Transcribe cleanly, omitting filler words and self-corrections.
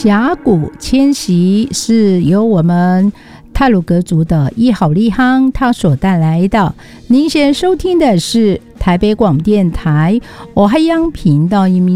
峡谷迁徙是由我们太鲁阁族的一好利夯他所带来的。您现在收听的是台北广播电台欧海洋频道音